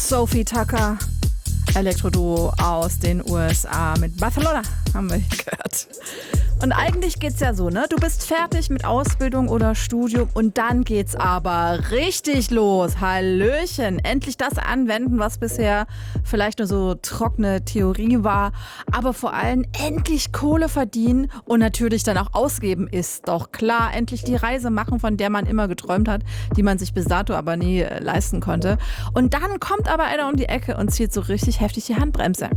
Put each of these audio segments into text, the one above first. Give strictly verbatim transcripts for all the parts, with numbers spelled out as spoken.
Sophie Tucker, Elektroduo aus den U S A mit Barcelona, haben wir gehört. Und eigentlich geht's ja so, ne? Du bist fertig mit Ausbildung oder Studium und dann geht's aber richtig los. Hallöchen. Endlich das anwenden, was bisher vielleicht nur so trockene Theorie war. Aber vor allem endlich Kohle verdienen und natürlich dann auch ausgeben, ist doch klar. Endlich die Reise machen, von der man immer geträumt hat, die man sich bis dato aber nie äh, leisten konnte. Und dann kommt aber einer um die Ecke und zieht so richtig heftig die Handbremse.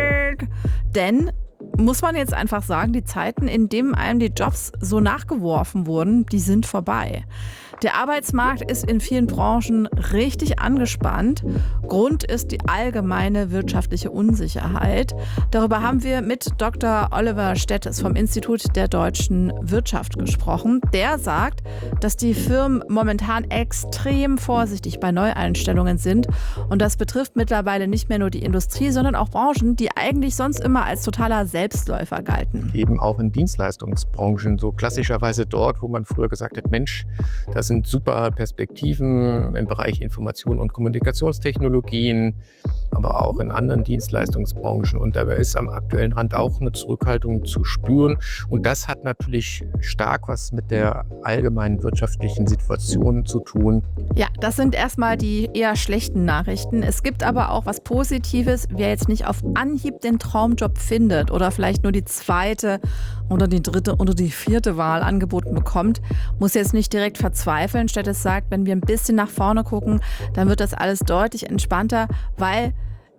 Denn muss man jetzt einfach sagen, die Zeiten, in denen einem die Jobs so nachgeworfen wurden, die sind vorbei. Der Arbeitsmarkt ist in vielen Branchen richtig angespannt. Grund ist die allgemeine wirtschaftliche Unsicherheit. Darüber haben wir mit Doktor Oliver Stettes vom Institut der deutschen Wirtschaft gesprochen. Der sagt, dass die Firmen momentan extrem vorsichtig bei Neueinstellungen sind. Und das betrifft mittlerweile nicht mehr nur die Industrie, sondern auch Branchen, die eigentlich sonst immer als totaler Selbstläufer galten. Eben auch in Dienstleistungsbranchen, so klassischerweise dort, wo man früher gesagt hat, Mensch, das sind super Perspektiven im Bereich Information- und Kommunikationstechnologien, aber auch in anderen Dienstleistungsbranchen. Und dabei ist am aktuellen Rand auch eine Zurückhaltung zu spüren. Und das hat natürlich stark was mit der allgemeinen wirtschaftlichen Situation zu tun. Ja, das sind erstmal die eher schlechten Nachrichten. Es gibt aber auch was Positives. Wer jetzt nicht auf Anhieb den Traumjob findet oder vielleicht nur die zweite oder die dritte oder die vierte Wahl angeboten bekommt, muss jetzt nicht direkt verzweifeln. Stettes sagt, wenn wir ein bisschen nach vorne gucken, dann wird das alles deutlich entspannter, weil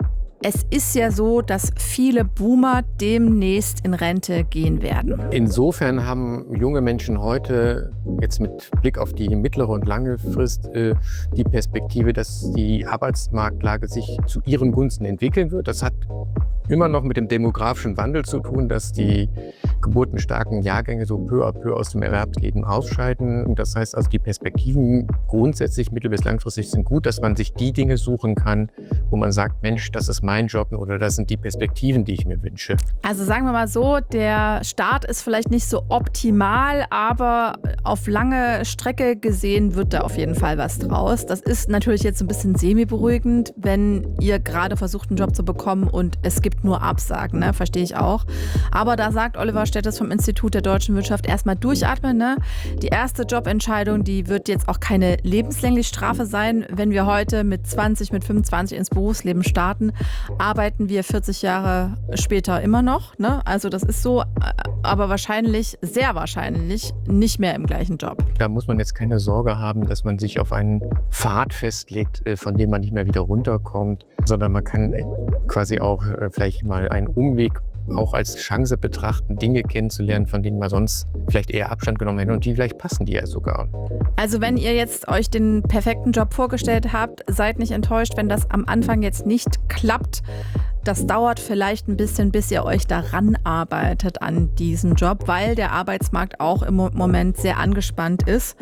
es ist ja so, dass viele Boomer demnächst in Rente gehen werden. Insofern haben junge Menschen heute jetzt mit Blick auf die mittlere und lange Frist äh, die Perspektive, dass die Arbeitsmarktlage sich zu ihren Gunsten entwickeln wird. Das hat immer noch mit dem demografischen Wandel zu tun, dass die geburtenstarken Jahrgänge so peu à peu aus dem Erwerbsleben ausscheiden. Das heißt also, die Perspektiven grundsätzlich mittel- bis langfristig sind gut, dass man sich die Dinge suchen kann, wo man sagt, Mensch, das ist mein Job oder das sind die Perspektiven, die ich mir wünsche. Also sagen wir mal so, der Start ist vielleicht nicht so optimal, aber auf lange Strecke gesehen wird da auf jeden Fall was draus. Das ist natürlich jetzt ein bisschen semi-beruhigend, wenn ihr gerade versucht, einen Job zu bekommen und es gibt nur Absagen, ne? Verstehe ich auch. Aber da sagt Oliver Stettes vom Institut der deutschen Wirtschaft erstmal durchatmen. Ne? Die erste Jobentscheidung, die wird jetzt auch keine lebenslängliche Strafe sein. Wenn wir heute mit zwanzig, mit fünfundzwanzig ins Berufsleben starten, arbeiten wir vierzig Jahre später immer noch. Ne? Also das ist so, aber wahrscheinlich, sehr wahrscheinlich, nicht mehr im gleichen Job. Da muss man jetzt keine Sorge haben, dass man sich auf einen Pfad festlegt, von dem man nicht mehr wieder runterkommt, sondern man kann quasi auch vielleicht mal einen Umweg auch als Chance betrachten, Dinge kennenzulernen, von denen man sonst vielleicht eher Abstand genommen hätte und die vielleicht passen die ja sogar. Also wenn ihr jetzt euch den perfekten Job vorgestellt habt, seid nicht enttäuscht, wenn das am Anfang jetzt nicht klappt. Das dauert vielleicht ein bisschen, bis ihr euch daran arbeitet an diesen Job, weil der Arbeitsmarkt auch im Moment sehr angespannt ist.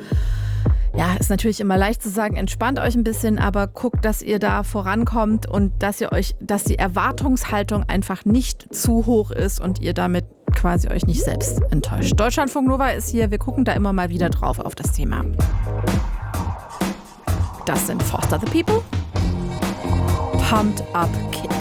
Ja, ist natürlich immer leicht zu sagen, entspannt euch ein bisschen, aber guckt, dass ihr da vorankommt und dass ihr euch, dass die Erwartungshaltung einfach nicht zu hoch ist und ihr damit quasi euch nicht selbst enttäuscht. Deutschlandfunk Nova ist hier, wir gucken da immer mal wieder drauf auf das Thema. Das sind Foster the People. Pumped Up Kicks.